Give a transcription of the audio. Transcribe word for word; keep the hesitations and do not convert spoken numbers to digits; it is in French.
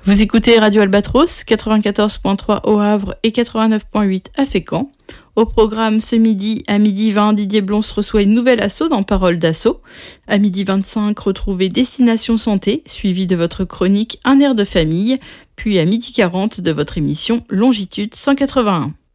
Vous écoutez Radio Albatros, quatre-vingt-quatorze virgule trois au Havre et quatre-vingt-neuf virgule huit à Fécamp. Au programme ce midi, à midi vingt, Didier Blons reçoit une nouvelle asso dans Parole d'assaut. À midi vingt-cinq, retrouvez Destination Santé, suivi de votre chronique Un air de famille. Puis à midi quarante, de votre émission Longitude cent quatre-vingt-un.